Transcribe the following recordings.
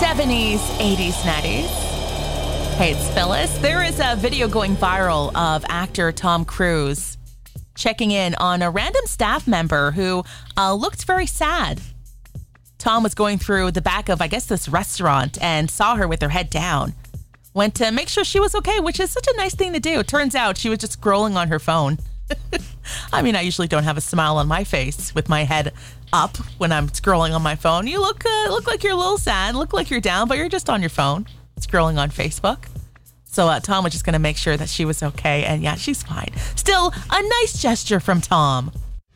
70s, 80s, 90s. Hey, it's Phyllis. There is a video going viral of actor Tom Cruise checking in on a random staff member who looked very sad. Tom was going through the back of, I guess, this restaurant and saw her with her head down. Went to make sure she was okay, which is such a nice thing to do. It turns out she was just scrolling on her phone. I mean, I usually don't have a smile on my face with my head up when I'm scrolling on my phone. You look like you're a little sad, look like you're down, but you're just on your phone scrolling on Facebook. So Tom was just going to make sure that she was okay, and yeah, she's fine. Still, a nice gesture from Tom.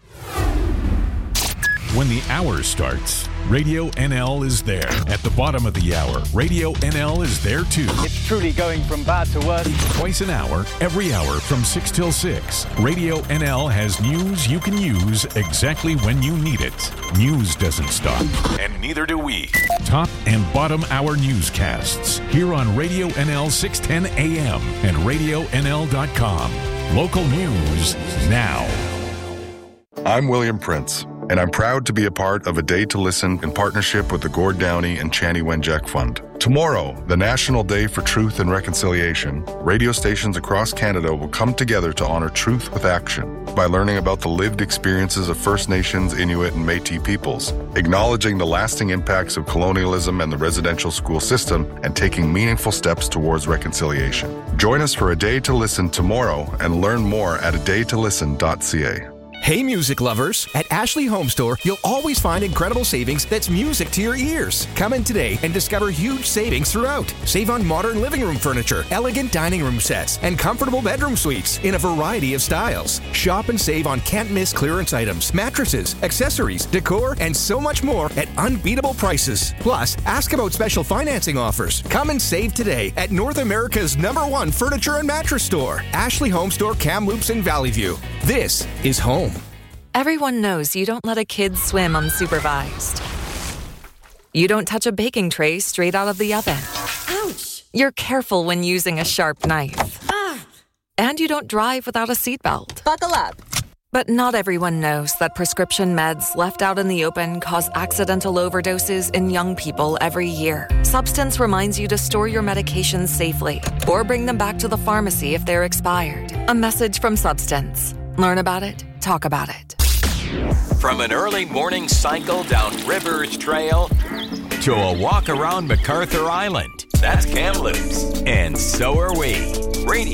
When the hour starts, Radio NL is there. At the bottom of the hour, Radio NL is there too. It's truly going from bad to worse. Twice an hour, every hour from 6 till 6. Radio NL has news you can use exactly when you need it. News doesn't stop, and neither do we. Top and bottom hour newscasts here on Radio NL 610 AM and RadioNL.com. Local news now. I'm William Prince, and I'm proud to be a part of A Day to Listen in partnership with the Gord Downey and Chanie Wenjack Fund. Tomorrow, the National Day for Truth and Reconciliation, radio stations across Canada will come together to honor truth with action by learning about the lived experiences of First Nations, Inuit, and Métis peoples, acknowledging the lasting impacts of colonialism and the residential school system, and taking meaningful steps towards reconciliation. Join us for A Day to Listen tomorrow and learn more at adaytolisten.ca. Hey music lovers, at Ashley Home Store, you'll always find incredible savings that's music to your ears. Come in today and discover huge savings throughout. Save on modern living room furniture, elegant dining room sets, and comfortable bedroom suites in a variety of styles. Shop and save on can't-miss clearance items, mattresses, accessories, decor, and so much more at unbeatable prices. Plus, ask about special financing offers. Come and save today at North America's #1 furniture and mattress store, Ashley Home Store, Kamloops and Valley View. This is home. Everyone knows you don't let a kid swim unsupervised. You don't touch a baking tray straight out of the oven. Ouch! You're careful when using a sharp knife. And you don't drive without a seatbelt. Buckle up. But not everyone knows that prescription meds left out in the open cause accidental overdoses in young people every year. Substance reminds you to store your medications safely or bring them back to the pharmacy if they're expired. A message from Substance. Learn about it. Talk about it. From an early morning cycle down Rivers Trail to a walk around MacArthur Island, that's Kamloops. And so are we. Radio